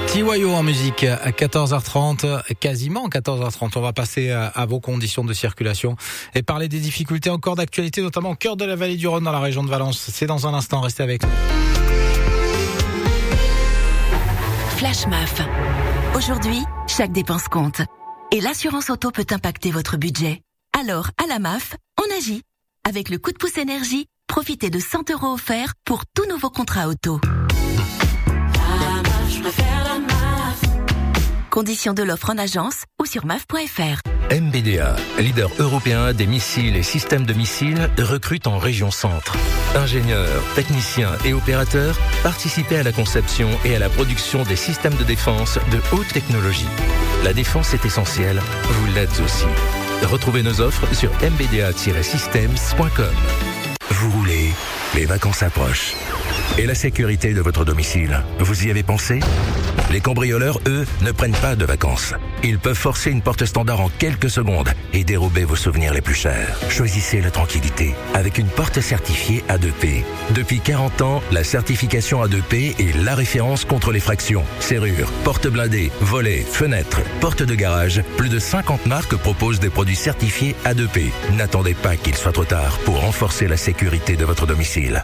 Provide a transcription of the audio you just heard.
TYO en musique à 14h30, quasiment 14h30. On va passer à vos conditions de circulation et parler des difficultés encore d'actualité, notamment au cœur de la vallée du Rhône dans la région de Valence. C'est dans un instant, restez avec nous. Flash MAF. Aujourd'hui, chaque dépense compte. Et l'assurance auto peut impacter votre budget. Alors, à la MAF, on agit. Avec le coup de pouce énergie, profitez de 100 € offerts pour tout nouveau contrat auto. Conditions de l'offre en agence ou sur maf.fr. MBDA, leader européen des missiles et systèmes de missiles, recrute en région centre. Ingénieurs, techniciens et opérateurs, participez à la conception et à la production des systèmes de défense de haute technologie. La défense est essentielle, vous l'êtes aussi. Retrouvez nos offres sur mbda-systems.com. Vous roulez, les vacances approchent. Et la sécurité de votre domicile, vous y avez pensé ? Les cambrioleurs, eux, ne prennent pas de vacances. Ils peuvent forcer une porte standard en quelques secondes et dérober vos souvenirs les plus chers. Choisissez la tranquillité avec une porte certifiée A2P. Depuis 40 ans, la certification A2P est la référence contre les fractions. Serrures, portes blindées, volets, fenêtres, portes de garage. Plus de 50 marques proposent des produits certifiés A2P. N'attendez pas qu'il soit trop tard pour renforcer la sécurité de votre domicile.